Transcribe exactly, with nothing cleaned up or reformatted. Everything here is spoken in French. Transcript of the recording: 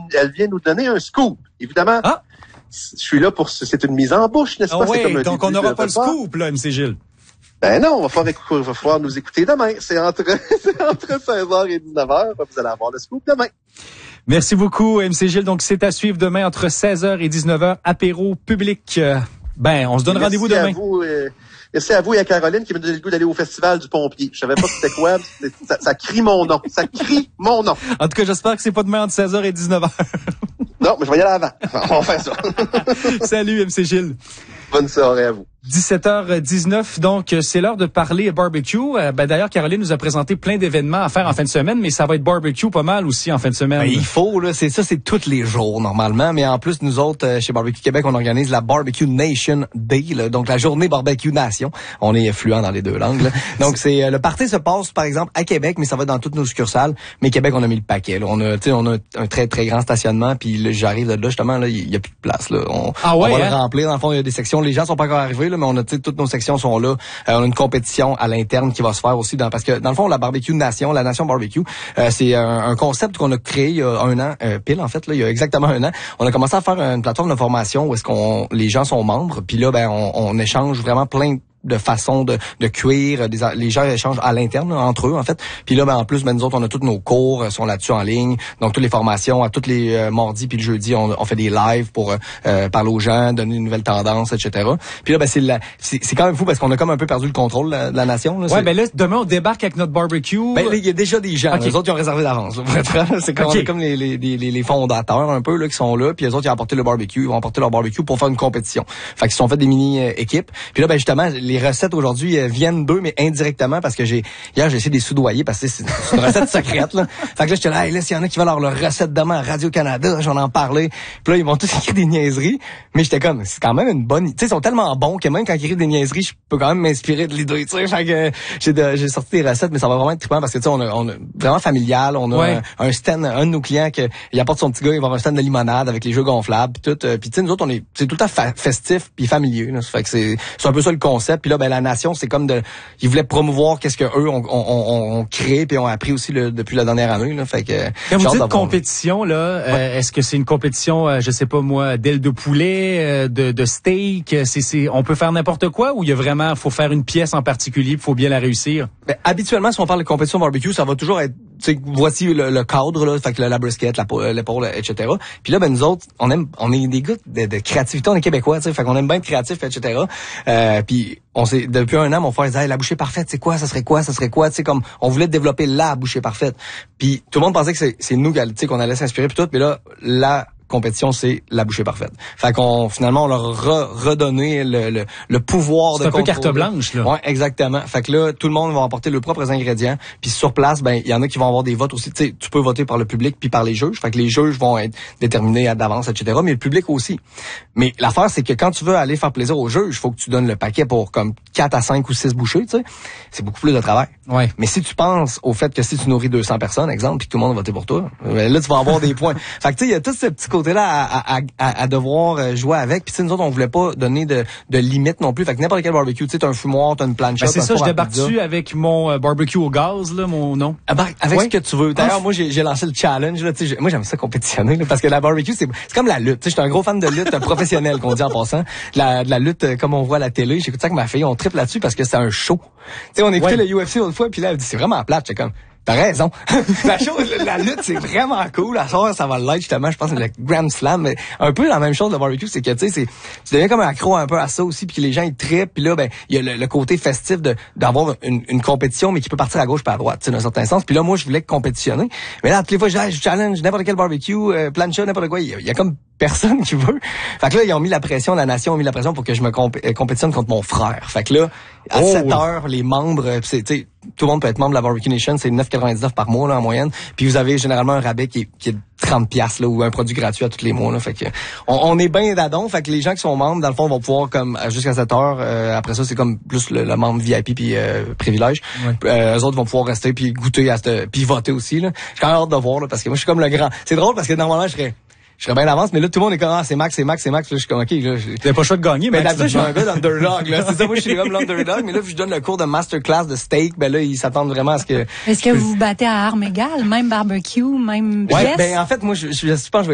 elle vient nous donner un scoop. Évidemment, ah. je suis là pour, c'est une mise en bouche, n'est-ce ah pas? Oui, c'est comme donc on n'aura pas le scoop, là, M C Gilles. Ben non, on va falloir, écouter, va falloir nous écouter demain. C'est entre, c'est entre seize heures et dix-neuf heures. Vous allez avoir le scoop demain. Merci beaucoup, M C Gilles. Donc, c'est à suivre demain entre seize heures et dix-neuf heures. Apéro public. Ben, on se donne rendez-vous demain. À vous, euh, merci à vous et à Caroline qui m'a donné le goût d'aller au Festival du Pompier. Je savais pas c'était quoi. Ça, ça crie mon nom. Ça crie mon nom. En tout cas, j'espère que c'est pas demain entre seize heures et dix-neuf heures. Non, mais je vais y aller avant. On va faire ça. Salut, M C Gilles. Bonne soirée à vous. dix-sept heures dix-neuf, donc c'est l'heure de parler barbecue. Euh, ben, d'ailleurs, Caroline nous a présenté plein d'événements à faire en fin de semaine, mais ça va être barbecue pas mal aussi en fin de semaine. Ben, il faut, là, c'est ça, c'est tous les jours normalement, mais en plus, nous autres, euh, chez Barbecue Québec, on organise la Barbecue Nation Day, là, donc la journée Barbecue Nation. On est fluent dans les deux langues. Là. Donc, c'est euh, le party se passe, par exemple, à Québec, mais ça va dans toutes nos succursales. Mais Québec, on a mis le paquet. Là. On a, tu sais, on a un très, très grand stationnement, puis là, j'arrive de là, justement, là, il y a plus de place. Là. On, ah ouais, on va hein? le remplir. Dans le fond, il y a des sections. Les gens sont pas encore arrivés, là, mais on a, tu sais, toutes nos sections sont là. Euh, on a une compétition à l'interne qui va se faire aussi dans, parce que dans le fond, la Barbecue Nation, la Nation Barbecue, euh, c'est un, un concept qu'on a créé il y a un an, euh, pile en fait, là, il y a exactement un an. On a commencé à faire une plateforme de formation où est-ce qu'on les gens sont membres, puis là, ben, on, on échange vraiment plein de façons de, de cuire. Des, les gens échangent à l'interne, là, entre eux, en fait. Puis là, ben, en plus, ben, nous autres, on a tous nos cours, euh, sont là-dessus en ligne. Donc, toutes les formations, à tous les euh, mardis puis le jeudi, on, on fait des lives pour euh, parler aux gens, donner une nouvelle tendance, et cetera. Puis là, ben, c'est, la, c'est, c'est quand même fou parce qu'on a comme un peu perdu le contrôle là, de la nation. Là, ouais, ben là, demain, on débarque avec notre barbecue. Ben, il y a déjà des gens. Okay. Les autres, ils ont réservé d'avance. Là, pour être franc, c'est comme, okay. comme les, les, les, les fondateurs, un peu, là, qui sont là. Puis les autres, ils ont apporté le barbecue. Ils vont apporter leur barbecue pour faire une compétition. Fait qu'ils se sont fait des mini-équipes. Puis là, ben, justement, les recettes aujourd'hui viennent d'eux, mais indirectement, parce que j'ai hier, j'ai essayé de les soudoyer, parce que c'est, c'est une recette secrète, là. Fait que là, j'étais là, hey, là, s'il y en a qui veulent avoir leur recette demain à Radio-Canada, j'en en parlais. Puis là, ils m'ont tous écrit des niaiseries, mais j'étais comme, c'est quand même une bonne... Tu sais, ils sont tellement bons que même quand ils écrivent des niaiseries, je peux quand même m'inspirer de l'idée, tu sais. Fait que j'ai, de, j'ai sorti des recettes, mais ça va vraiment être trippant, parce que, tu sais, on a, on a vraiment familial, on a ouais. un, un stand, un de nos clients, que, il apporte son petit gars, il va avoir un stand de limonade avec les jeux gonflables, puis tout. Puis, tu sais, nous autres, on est, c'est tout le temps fa- festif, puis familier, là. Fait que c'est, c'est un peu ça le concept. Puis là, ben, la nation, c'est comme de... Ils voulaient promouvoir qu'est-ce que eux ont, ont, ont, ont créé puis ont appris aussi le, depuis la dernière année. Là. Fait que, quand vous dites compétition, là, ouais. euh, est-ce que c'est une compétition, euh, je sais pas moi, d'aile de poulet, euh, de, de steak, c'est, c'est, on peut faire n'importe quoi ou il y a vraiment, faut faire une pièce en particulier, il faut bien la réussir? Ben, habituellement, si on parle de compétition barbecue, ça va toujours être, tu sais, voici le, le cadre, là, fait que la brisket, la, l'épaule, et cetera. Puis là, ben nous autres, on aime, on est des gars de, de créativité, on est québécois, tu sais, fait qu'on aime bien être créatif, et cetera. Euh, puis on s'est, depuis un an, mon frère disait, hey, la bouchée parfaite, c'est quoi, ça serait quoi, ça serait quoi, tu sais, comme, on voulait développer la bouchée parfaite. Puis tout le monde pensait que c'est, c'est nous, tu sais, qu'on allait s'inspirer puis tout, mais là, la compétition, c'est la bouchée parfaite. Fait qu'on, finalement, on leur a redonné le, le, le pouvoir c'est de contrôle. C'est un peu carte blanche, là. Ouais, exactement. Fait que là, tout le monde va apporter leurs propres ingrédients. Puis sur place, ben, il y en a qui vont avoir des votes aussi. Tu sais, tu peux voter par le public puis par les juges. Fait que les juges vont être déterminés d'avance, et cetera. Mais le public aussi. Mais l'affaire, c'est que quand tu veux aller faire plaisir aux juges, il faut que tu donnes le paquet pour comme quatre à cinq ou six bouchées, tu sais. C'est beaucoup plus de travail. Ouais. Mais si tu penses au fait que si tu nourris deux cents personnes, exemple, puis que tout le monde va voter pour toi, ben là, tu vas avoir des points. Fait que tu sais, il y a tout ce petit côté-là à, à, à, à devoir jouer avec. Puis tu sais, nous autres, on voulait pas donner de, de limites non plus. Fait que n'importe quel barbecue, tu sais, t'as un fumoir, t'as une plancha. Ben c'est ça, je débarque-tu avec mon euh, barbecue au gaz, là, mon nom. Ah ben, avec ouais. ce que tu veux. D'ailleurs, moi, j'ai, j'ai lancé le challenge, là, tu sais, moi, j'aime ça compétitionner, là, parce que la barbecue, c'est, c'est comme la lutte. Tu sais, j'étais un gros fan de lutte professionnelle, qu'on dit en passant. La, de la lutte, comme on voit à la télé. J'écoute ça avec ma fille, on triple là-dessus parce que c'est un show. Tu sais, on écoutait ouais. le U F C une fois, puis là, elle dit, c'est vraiment plate. J'étais comme, t'as raison. La chose, la lutte, c'est vraiment cool. La soirée, ça va l'être, justement. Je pense que le Grand Slam, mais un peu la même chose, le barbecue, c'est que, tu sais, c'est, tu deviens comme un accro un peu à ça aussi, puis que les gens, ils trippent, puis là, ben, il y a le, le côté festif de, d'avoir une, une compétition, mais qui peut partir à gauche puis à droite, tu sais, dans un certain sens. Puis là, moi, je voulais compétitionner. Mais là, toutes les fois, je, je challenge n'importe quel barbecue, euh, plancha, n'importe quoi. Il y, a, il y a comme personne qui veut. Fait que là, ils ont mis la pression, la nation a mis la pression pour que je me comp- compétitionne contre mon frère. Fait que là, à oh, sept heures, les membres, c'est, tu sais, tout le monde peut être membre de la Barbecue Nation, c'est neuf quatre-vingt-dix-neuf par mois, là, en moyenne. Puis vous avez généralement un rabais qui est, qui est de trente piastres, là, ou un produit gratuit à tous les mois, là. Fait que, on, on est bien d'adon. Fait que les gens qui sont membres, dans le fond, vont pouvoir, comme, jusqu'à sept heures, euh, après ça, c'est comme plus le, le membre V I P puis, euh, privilège. Ouais. Euh, eux autres vont pouvoir rester puis goûter à cette, puis voter aussi, là. J'ai quand même hâte de voir, là, parce que moi, je suis comme le grand. C'est drôle parce que normalement, je serais, je serais bien d'avance, mais là, tout le monde est comme, ah, c'est Max, c'est Max, c'est Max. Là, je suis comme, OK, là. T'as pas le choix de gagner, mais ben, d'habitude, je suis un gars d'underdog, là. C'est ça, moi, je suis comme l'underdog, mais là, je donne le cours de masterclass de steak, ben là, ils s'attendent vraiment à ce que. Est-ce que vous vous battez à armes égales, même barbecue, même ouais, pièce? Ben, en fait, moi, je, je, je pense que je vais